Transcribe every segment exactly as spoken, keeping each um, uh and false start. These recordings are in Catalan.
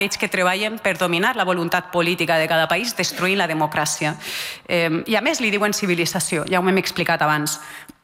que treballen per dominar la voluntat política de cada país, destruint la democràcia. Eh, I a més li diuen civilització, ja ho hem explicat abans.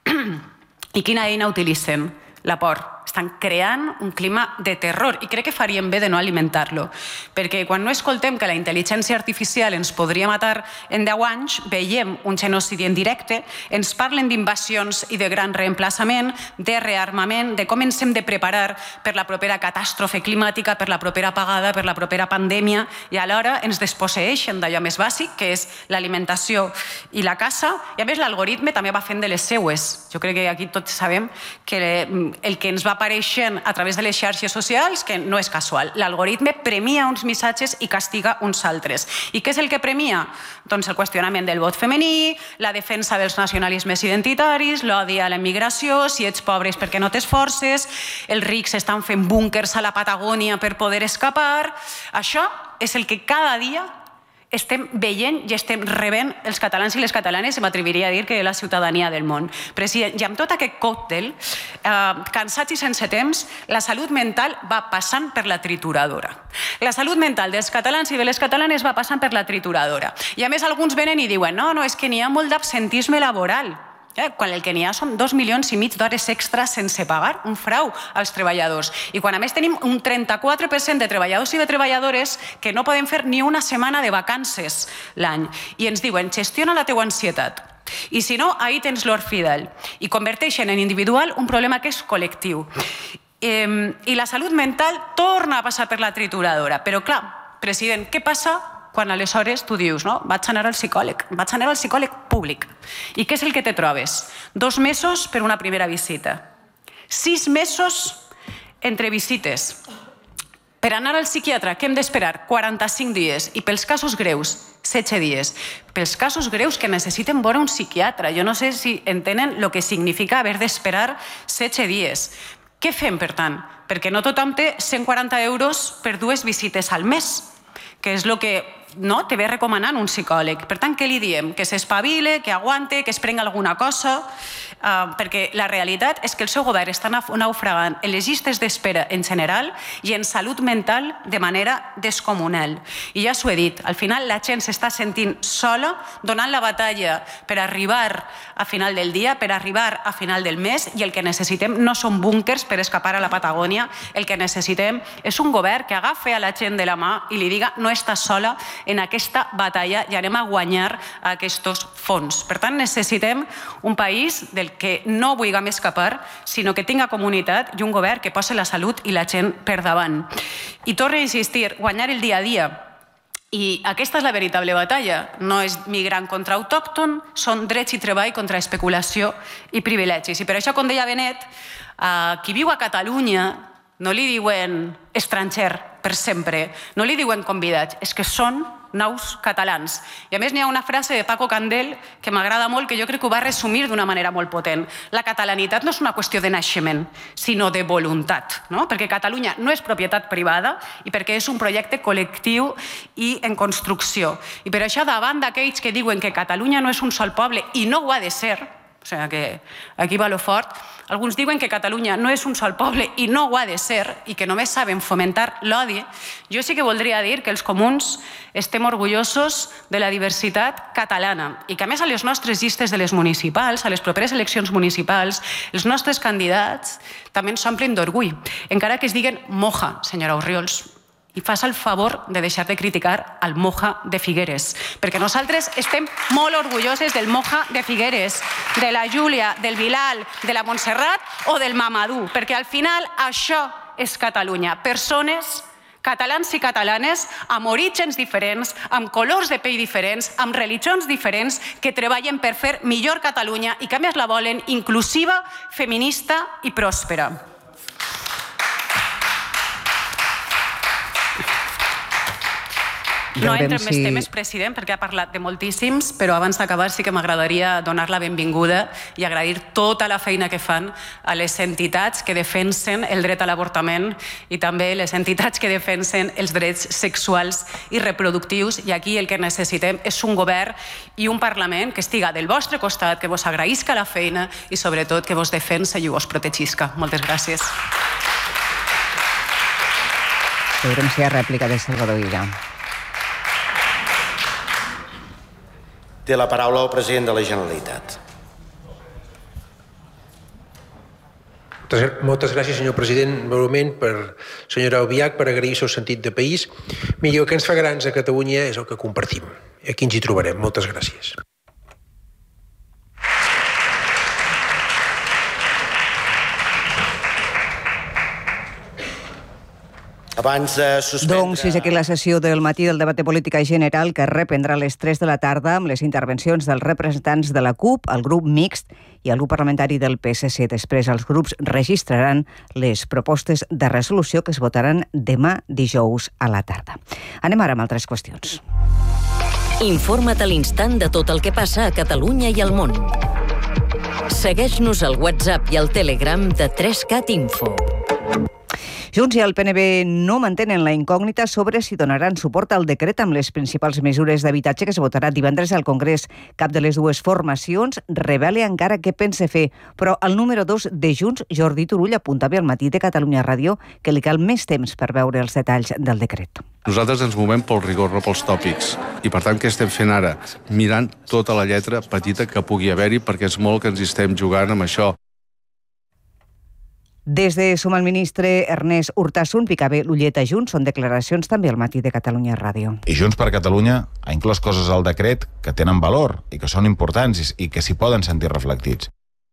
I quina eina utilitzen? La por. Estan creant un clima de terror i crec que faríem bé de no alimentar-lo, perquè quan no escoltem que la intel·ligència artificial ens podria matar en deu anys, veiem un genocidi en directe, ens parlen d'invasions i de gran reemplaçament, de rearmament, de com ens hem de preparar per la propera catàstrofe climàtica, per la propera apagada, per la propera pandèmia, i alhora ens desposseeixen d'allò més bàsic, que és l'alimentació i la caça, i a més l'algoritme també va fent de les seues. Jo crec que aquí tots sabem que el que ens va apareixent a través de les xarxes socials, que no és casual. L'algoritme premia uns missatges i castiga uns altres. I què és el que premia? Doncs el qüestionament del vot femení, la defensa dels nacionalismes identitaris, l'odi a la immigració, si ets pobre és perquè no t'esforces, els rics estan fent búnkers a la Patagònia per poder escapar. Això és el que cada dia estem veient i estem rebent els catalans i les catalanes, m'atreviria a dir que la ciutadania del món. President, i amb tot aquest còctel, eh, cansats i sense temps, la salut mental va passant per la trituradora. La salut mental dels catalans i de les catalanes va passant per la trituradora. I a més alguns venen i diuen no, no, és que n'hi ha molt d'absentisme laboral. Quan el que n'hi ha són dos milions i mig d'hores extres sense pagar, un frau als treballadors. I quan a més tenim un trenta-quatre per cent de treballadors i de treballadores que no poden fer ni una setmana de vacances l'any. I ens diuen, gestiona la teua ansietat. I si no, ahí tens Lord Fidel. I converteixen en individual un problema que és col·lectiu. I la salut mental torna a passar per la trituradora. Però clar, president, què passa quan aleshores tu dius, no, vaig anar al psicòleg, vaig anar al psicòleg públic. I què és el que te trobes? Dos mesos per una primera visita. Sis mesos entre visites. Per anar al psiquiatre, què hem d'esperar? quaranta-cinc dies. I pels casos greus, setze dies. Pels casos greus que necessiten veure un psiquiatre. Jo no sé si entenen el que significa haver d'esperar setze dies. Què fem, per tant? Perquè no tothom té cent quaranta euros per dues visites al mes, que és el que no, te ve recomanant un psicòleg. Per tant, què li diem? Que s'espavile, que aguante, que es prenga alguna cosa, uh, perquè la realitat és que el seu govern està naufragant en les llistes d'espera en general i en salut mental de manera descomunal. I ja s'ho he dit, al final la gent s'està sentint sola, donant la batalla per arribar a final del dia, per arribar a final del mes, i el que necessitem no són búnkers per escapar a la Patagònia, el que necessitem és un govern que agafi a la gent de la mà i li diga no estàs sola en aquesta batalla i anem a guanyar aquests fons. Per tant, necessitem un país del que no vulguem escapar, sinó que tinga comunitat i un govern que posi la salut i la gent per davant. I torno a insistir, guanyar el dia a dia. I aquesta és la veritable batalla. No és migrant contra autòcton, són drets i treball contra especulació i privilegis. I per això, com deia Benet, a qui viu a Catalunya no li diuen estranger per sempre, no li diuen convidats, és que són nous catalans. I a més n'hi ha una frase de Paco Candel que m'agrada molt, que jo crec que ho va resumir d'una manera molt potent. La catalanitat no és una qüestió de naixement, sinó de voluntat, no? Perquè Catalunya no és propietat privada i perquè és un projecte col·lectiu i en construcció. I per això, davant d'aquells que diuen que Catalunya no és un sol poble i no ho ha de ser, o sigui que aquí va lo fort, alguns diuen que Catalunya no és un sol poble i no ho ha de ser i que només saben fomentar l'odi. Jo sí que voldria dir que els comuns estem orgullosos de la diversitat catalana i que a més a les nostres llistes de les municipals, a les properes eleccions municipals, els nostres candidats també ens omplen d'orgull, encara que es diguen Moja, senyora Orriols. I fas el favor de deixar de criticar el Moja de Figueres, perquè nosaltres estem molt orgulloses del Moja de Figueres, de la Júlia, del Bilal, de la Montserrat o del Mamadou, perquè al final això és Catalunya. Persones, catalans i catalanes, amb orígens diferents, amb colors de pell diferents, amb religions diferents, que treballen per fer millor Catalunya i que a més la volen inclusiva, feminista i pròspera. No entro en més temes, president, perquè ha parlat de moltíssims, però abans d'acabar sí que m'agradaria donar la benvinguda i agrair tota la feina que fan a les entitats que defensen el dret a l'avortament i també les entitats que defensen els drets sexuals i reproductius. I aquí el que necessitem és un govern i un Parlament que estiga del vostre costat, que vos agraïsca la feina i sobretot que vos defensa i vos protegisca. Moltes gràcies. Veurem si hi ha rèplica de Salvador Illa. Té la paraula el president de la Generalitat. Moltes gràcies, senyor president, breument, per senyora Albiach, per agrair el seu sentit de país. Miri, el que ens fa grans a Catalunya és el que compartim. Aquí ens hi trobarem. Moltes gràcies. Abans de suspendre... Doncs és aquí la sessió del matí del debat de política general que reprendrà a les tres de la tarda amb les intervencions dels representants de la CUP, el grup mixt i el grup parlamentari del P S C. Després els grups registraran les propostes de resolució que es votaran demà dijous a la tarda. Anem ara amb altres qüestions. Informa't a l'instant de tot el que passa a Catalunya i al món. Segueix-nos al WhatsApp i al Telegram de tres cat Info. Junts i el P N B no mantenen la incògnita sobre si donaran suport al decret amb les principals mesures d'habitatge que es votarà divendres al Congrés. Cap de les dues formacions revela encara què pensa fer, però el número dos de Junts, Jordi Turull, apuntava al matí de Catalunya Ràdio que li cal més temps per veure els detalls del decret. Nosaltres ens movem pel rigor, no pels tòpics. I per tant, què estem fent ara? Mirant tota la lletra petita que pugui haver-hi, perquè és molt que ens hi estem jugant amb això. Des de Som el ministre Ernest Urtasun, picava l'ullet a Junts, són declaracions també al matí de Catalunya Ràdio. I Junts per Catalunya ha inclòs coses al decret que tenen valor i que són importants i que s'hi poden sentir reflectits.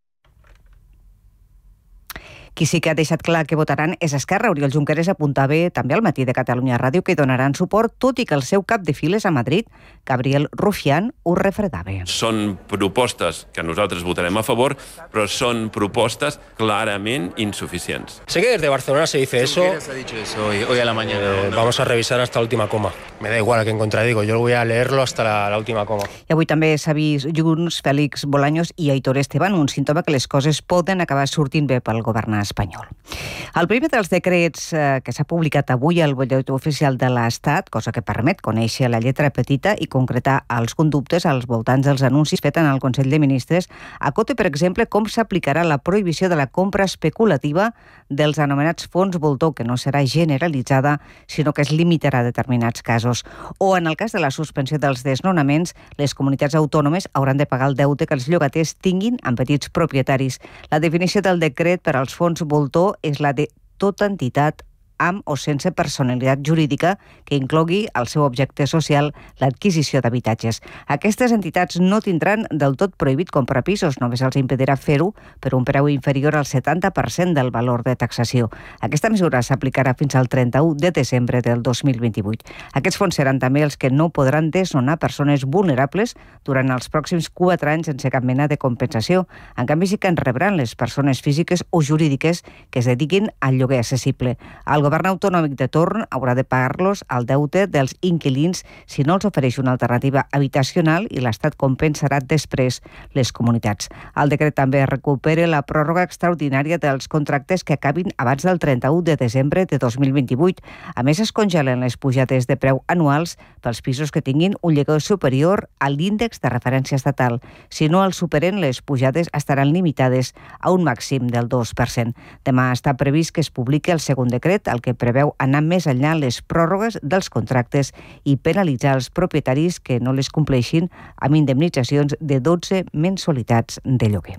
Qui sí que ha deixat clar que votaran és Esquerra. Oriol Junqueras apuntava també al matí de Catalunya Ràdio que donaran suport, tot i que el seu cap de files a Madrid, Gabriel Rufián, ho refredava. Són propostes que nosaltres votarem a favor, però són propostes clarament insuficients. Sé que desde Barcelona se dice eso. Junqueras ha dicho eso hoy, hoy a la mañana. Eh, ¿no? Vamos a revisar hasta la última coma. Me da igual a quién contradigo, yo voy a leerlo hasta la, la última coma. I avui també s'ha vist Junts, Félix Bolaños i Aitor Esteban, un símptoma que les coses poden acabar sortint bé pel govern espanyol. El primer dels decrets eh, que s'ha publicat avui al Butlletí Oficial de l'Estat, cosa que permet conèixer la lletra petita i concretar els conductes als voltants dels anuncis fets en el Consell de Ministres, acota, per exemple, com s'aplicarà la prohibició de la compra especulativa dels anomenats fons voltor, que no serà generalitzada, sinó que es limitarà a determinats casos. O, en el cas de la suspensió dels desnonaments, les comunitats autònomes hauran de pagar el deute que els llogaters tinguin amb petits propietaris. La definició del decret per als fons voltor és la de tota entitat amb o sense personalitat jurídica que inclogui el seu objecte social l'adquisició d'habitatges. Aquestes entitats no tindran del tot prohibit comprar pisos, només els impedirà fer-ho per un preu inferior al setanta per cent del valor de taxació. Aquesta mesura s'aplicarà fins al trenta-u de desembre del dos mil vint-i-vuit. Aquests fons seran també els que no podran desnonar persones vulnerables durant els pròxims quatre anys sense cap mena de compensació. En canvi, sí que en rebran les persones físiques o jurídiques que es dediquin al lloguer accessible. El govern autonòmic de torn haurà de pagar-los al deute dels inquilins si no els ofereix una alternativa habitacional i l'Estat compensarà després les comunitats. El decret també recupera la pròrroga extraordinària dels contractes que acabin abans del trenta-u de desembre de dos mil vint-i-vuit. A més, es congelen les pujades de preu anuals pels pisos que tinguin un lloguer superior a l'índex de referència estatal. Si no el superen, les pujades estaran limitades a un màxim del dos per cent. Demà està previst que es publiqui el segon decret, el que preveu anar més enllà les pròrrogues dels contractes i penalitzar els propietaris que no les compleixin amb indemnitzacions de dotze mensualitats de lloguer.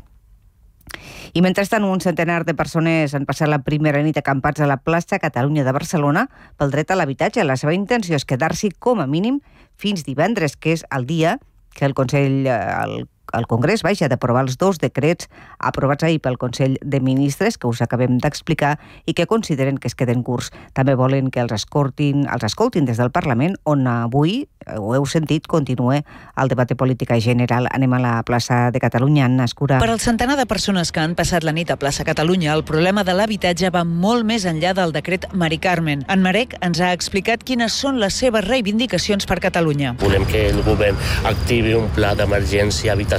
I mentrestant, un centenar de persones han passat la primera nit acampats a la plaça Catalunya de Barcelona pel dret a l'habitatge. La seva intenció és quedar-s'hi com a mínim fins divendres, que és el dia que el Consell, el el Congrés vaja d'aprovar els dos decrets aprovats ahir pel Consell de Ministres, que us acabem d'explicar, i que consideren que es queden curts. També volen que els escoltin, els escoltin des del Parlament, on avui, ho heu sentit, continua el debat de política general. Anem a la plaça de Catalunya, Anna Escura. Per al centenar de persones que han passat la nit a plaça Catalunya, el problema de l'habitatge va molt més enllà del decret Mari Carmen. En Marek ens ha explicat quines són les seves reivindicacions per Catalunya. Volem que el govern activi un pla d'emergència habitacional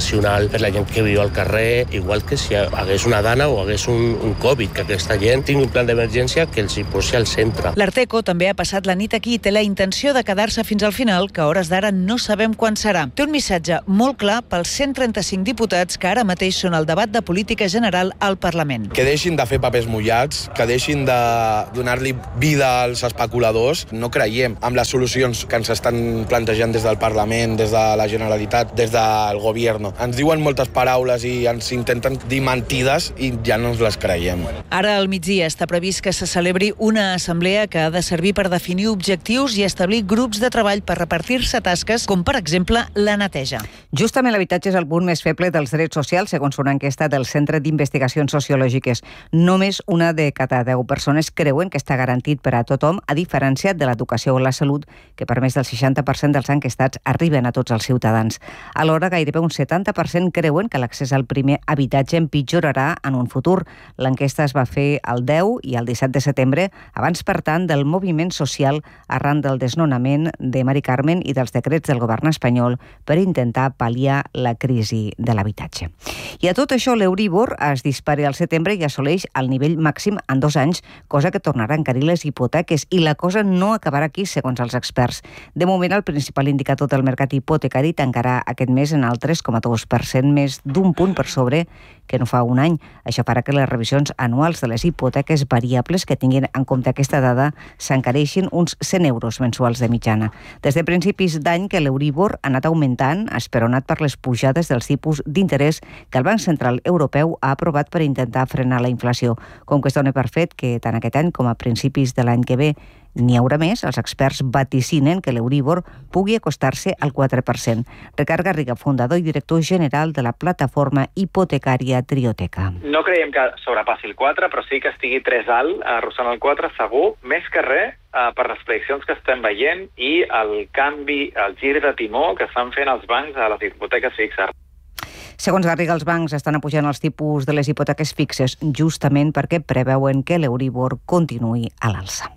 professional per la gent que viu al carrer, igual que si hagués una dana o hagués un, un Covid, que aquesta gent tingui un plan d'emergència que els hi posi al centre. L'Arteco també ha passat la nit aquí i té la intenció de quedar-se fins al final, que a hores d'ara no sabem quan serà. Té un missatge molt clar pels cent trenta-cinc diputats que ara mateix són al debat de política general al Parlament. Que deixin de fer papers mullats, que deixin de donar-li vida als especuladors. No creiem amb les solucions que ens estan plantejant des del Parlament, des de la Generalitat, des del Govern. Ens diuen moltes paraules i ens intenten dir mentides i ja no ens les creiem. Ara al migdia està previst que se celebri una assemblea que ha de servir per definir objectius i establir grups de treball per repartir-se tasques, com per exemple la neteja. Justament l'habitatge és el punt més feble dels drets socials, segons una enquesta del Centre d'Investigacions Sociològiques. Només una de cada deu persones creuen que està garantit per a tothom, a diferència de l'educació o la salut, que per més del seixanta per cent dels enquestats arriben a tots els ciutadans. Alhora, gairebé un setanta per cent creuen que l'accés al primer habitatge empitjorarà en un futur. L'enquesta es va fer el deu i el disset de setembre, abans, per tant, del moviment social arran del desnonament de Mari Carmen i dels decrets del govern espanyol per intentar pal·liar la crisi de l'habitatge. I a tot això, l'Euribor es dispara al setembre i assoleix el nivell màxim en dos anys, cosa que tornarà a encarir les hipoteques, i la cosa no acabarà aquí, segons els experts. De moment, el principal indicador del mercat hipotecari tancarà aquest mes en el tres coma dos per cent, més d'un punt per sobre que no fa un any. Això farà que les revisions anuals de les hipoteques variables que tinguin en compte aquesta dada s'encareixin uns cent euros mensuals de mitjana. Des de principis d'any que l'Euribor ha anat augmentant, esperonat per les pujades dels tipus d'interès que el Banc Central Europeu ha aprovat per intentar frenar la inflació. Com que es dona per fet que tant aquest any com a principis de l'any que ve n'hi haurà més, els experts vaticinen que l'Euribor pugui acostar-se al quatre per cent. Ricard Garriga, fundador i director general de la plataforma hipotecària Trioteca. No creiem que sobrepassi el quatre, però sí que estigui tres alt, arrossant el quatre segur, més que res per les prediccions que estem veient i el canvi, el gir de timó que estan fent els bancs a les hipoteques fixes. Segons Garriga, els bancs estan apujant els tipus de les hipoteques fixes justament perquè preveuen que l'Euribor continuï a l'alça.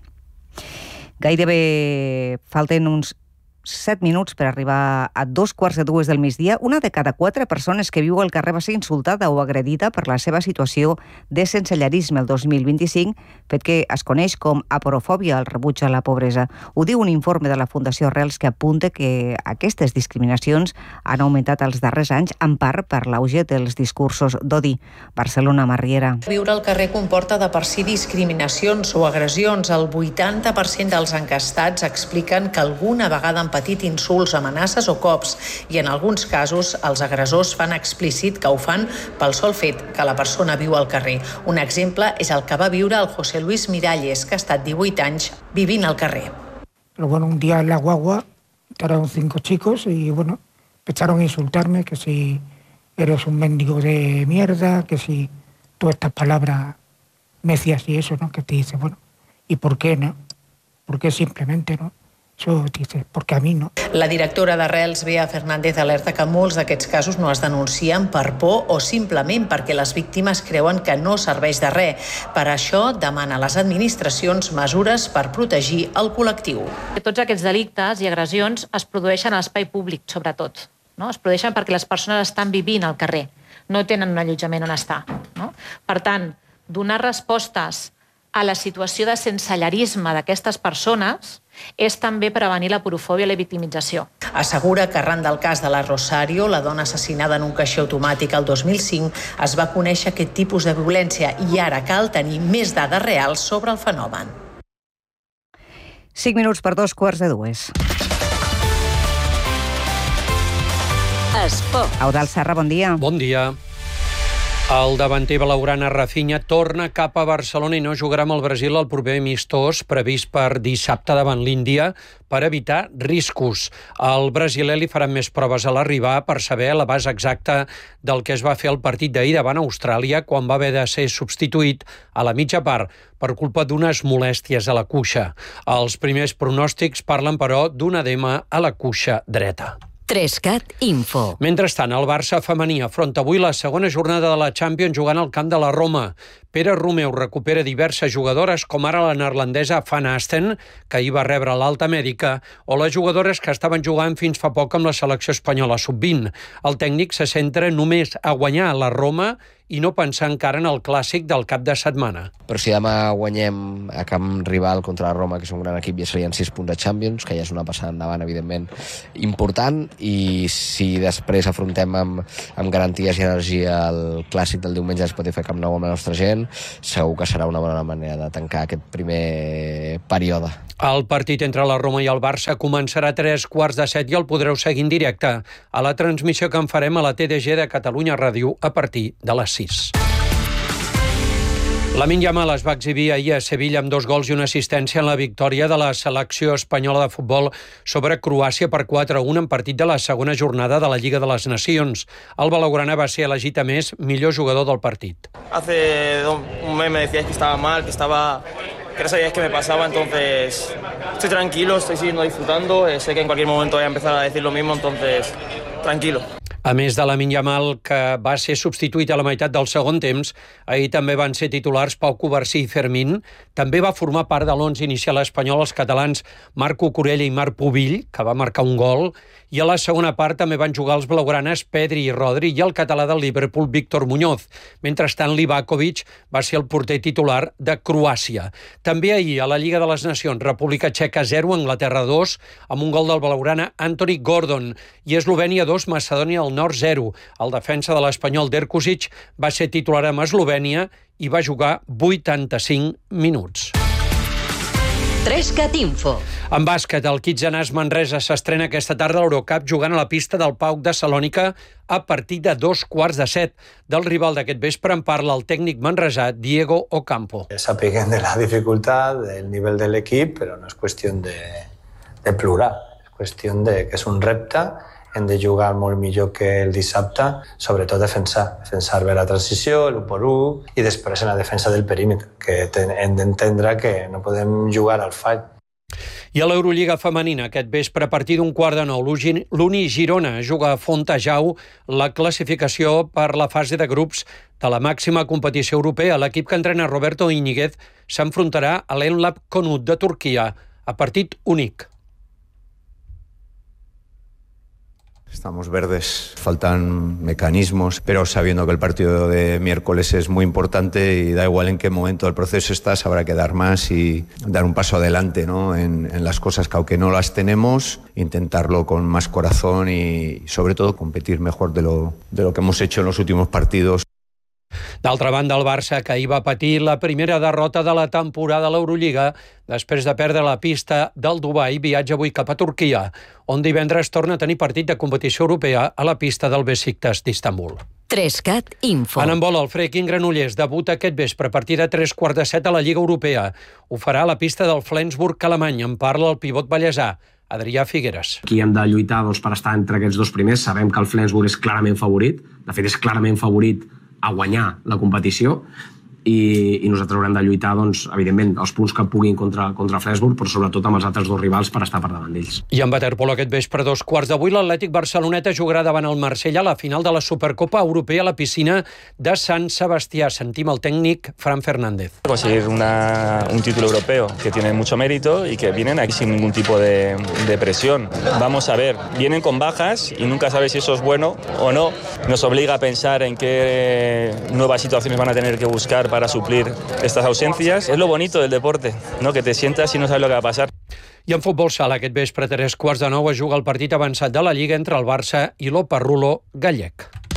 Gairebé falten uns set minuts per arribar a dos quarts de dues del migdia. Una de cada quatre persones que viu al carrer va ser insultada o agredida per la seva situació de sensellarisme el dos mil vint-i-cinc, fet que es coneix com aporofòbia, el rebuig a la pobresa. Ho diu un informe de la Fundació Arrels que apunta que aquestes discriminacions han augmentat els darrers anys, en part per l'auge dels discursos d'odi. Barcelona, Marriera. Viure al carrer comporta de per si discriminacions o agressions. El vuitanta per cent dels encastats expliquen que alguna vegada han patit insults, amenaces o cops, i en alguns casos els agressors fan explícit que ho fan pel sol fet que la persona viu al carrer. Un exemple és el que va viure el José Luis Miralles, que ha estat divuit anys vivint al carrer. Pero bueno, un día en la guagua entraron cinco chicos y bueno, empezaron a insultarme que si eres un mendigo de mierda, que si todas estas palabras me decías y eso, ¿no? Que te dice, bueno, ¿y por qué no? ¿Por qué simplemente, no? Això dice, perquè a mi no. La directora d'Arrels, Bea Fernández, alerta que molts d'aquests casos no es denuncien per por o simplement perquè les víctimes creuen que no serveix de res. Per això demana a les administracions mesures per protegir el col·lectiu. Tots aquests delictes i agressions es produeixen a l'espai públic, sobretot. No? Es produeixen perquè les persones estan vivint al carrer, no tenen un allotjament on estar. No? Per tant, donar respostes a la situació de sensellarisme d'aquestes persones és també prevenir la porofòbia i la victimització. Assegura que arran del cas de la Rosario, la dona assassinada en un caixer automàtic el dos mil cinc, es va conèixer aquest tipus de violència i ara cal tenir més dades reals sobre el fenomen. Cinc minuts per dos quarts de dues. Esport. Eudald Serra, bon dia. Bon dia. El davanter blaugrana Rafinha torna cap a Barcelona i no jugarà amb el Brasil el proper amistós previst per dissabte davant l'Índia per evitar riscos. Al brasiler li faran més proves a l'arribar per saber l'abast exacte del que es va fer el partit d'ahir davant Austràlia quan va haver de ser substituït a la mitja part per culpa d'unes molèsties a la cuixa. Els primers pronòstics parlen, però, d'un edema a la cuixa dreta. Trescat Info. Mentrestant, el Barça femení afronta avui la segona jornada de la Champions jugant al camp de la Roma. Pere Romeu recupera diverses jugadores, com ara la neerlandesa Van Asten, que ahir va rebre l'alta mèdica, o les jugadores que estaven jugant fins fa poc amb la selecció espanyola sub vint. El tècnic se centra només a guanyar la Roma i no pensar encara en el clàssic del cap de setmana. Però si demà guanyem a camp rival contra la Roma, que és un gran equip, ja serien sis punts de Champions, que ja és una passada endavant, evidentment, important, i si després afrontem amb, amb garanties i energia el clàssic del diumenge a Spotify Camp Nou amb la nostra gent, segur que serà una bona manera de tancar aquest primer període. El partit entre la Roma i el Barça començarà a tres quarts de set i el podreu seguir en directe a la transmissió que en farem a la T D G de Catalunya Ràdio a partir de les sis. Lamine Yamal es va exhibir ahir a Sevilla amb dos gols i una assistència en la victòria de la selecció espanyola de futbol sobre Croàcia per quatre a un en partit de la segona jornada de la Lliga de les Nacions. El blaugrana va ser elegit a més millor jugador del partit. Hace un mes me decíais que estaba mal, que estaba... que no sabíais qué me pasaba, entonces estoy tranquilo, estoy siguiendo disfrutando, eh, sé que en cualquier momento voy a empezar a decir lo mismo, entonces tranquilo. A més de Lamine Yamal, que va ser substituït a la meitat del segon temps, ahir també van ser titulars Pau Covarsí i Fermín. També va formar part de l'onze inicial espanyol els catalans Marco Corella i Marc Pubill, que va marcar un gol, i a la segona part també van jugar els blaugranes Pedri i Rodri i el català del Liverpool Víctor Muñoz. Mentrestant, Livakovic va ser el porter titular de Croàcia. També ahir, a la Lliga de les Nacions, República Txeca zero, Anglaterra dos, amb un gol del blaugrana Anthony Gordon, i Eslovènia dos, Macedònia del Nord zero. El defensa de l'espanyol Derkusic va ser titular amb Eslovènia i va jugar vuitanta-cinc minuts. Trescat Info. En bàsquet, el Kitzenàs Manresa s'estrena aquesta tarda a l'Eurocup jugant a la pista del PAOK de Salònica a partir de dos quarts de set. Del rival d'aquest vespre en parla el tècnic manresà Diego Ocampo. Sapiguen de la dificultad, del nivel del equip, però no és qüestió de, de plorar. És qüestió de que és un repte, hem de jugar molt millor que el dissabte, sobretot defensar. Defensar bé la transició, l'u per u, i després en la defensa del perímetre, que hem d'entendre que no podem jugar al fall. I a l'Eurolliga femenina, aquest vespre, a partir d'un quart de nou, l'Uni Girona juga a Fontajau la classificació per la fase de grups de la màxima competició europea. L'equip que entrena Roberto Íñiguez s'enfrontarà a l'Enlab Konut de Turquia, a partit únic. Estamos verdes, faltan mecanismos, pero sabiendo que el partido de miércoles es muy importante y da igual en qué momento del proceso estás, habrá que dar más y dar un paso adelante, ¿no? en, en las cosas que aunque no las tenemos, intentarlo con más corazón y sobre todo competir mejor de lo, de lo que hemos hecho en los últimos partidos. D'altra banda, el Barça, que ahir va patir la primera derrota de la temporada a l'Eurolliga, després de perdre la pista del Dubai, viatja avui cap a Turquia, on divendres torna a tenir partit de competició europea a la pista del Besiktas d'Istanbul. Trescat Info. En handbol, el Freaking Granollers debuta aquest vespre a partir de tres quarts de set a la Lliga Europea. Ho farà a la pista del Flensburg Alemany. En parla el pivot ballesà, Adrià Figueres. Aquí hem de lluitar doncs, per estar entre aquests dos primers. Sabem que el Flensburg és clarament favorit. De fet, és clarament favorit a guanyar la competició i, i nosaltres haurem de lluitar, doncs, evidentment, els punts que puguin contra, contra Flensburg, però sobretot amb els altres dos rivals per estar per davant d'ells. I en waterpolo aquest vespre, dos quarts d'avui, l'Atlètic Barceloneta jugarà davant el Marsella a la final de la Supercopa Europea a la piscina de Sant Sebastià. Sentim el tècnic Fran Fernández. Conseguir una, un título europeo que tiene mucho mérito y que vienen aquí sin ningún tipo de, de presión. Vamos a ver, vienen con bajas y nunca sabes si eso es bueno o no. Nos obliga a pensar en qué nuevas situaciones van a tener que buscar para suplir estas ausencias. Es lo bonito del deporte, ¿no? Que te sientas y no sabes lo que va a pasar. I en futbol sala, aquest vespre, tres quarts de nou, es juga el partit avançat de la Lliga entre el Barça i l'Oparrulo gallec.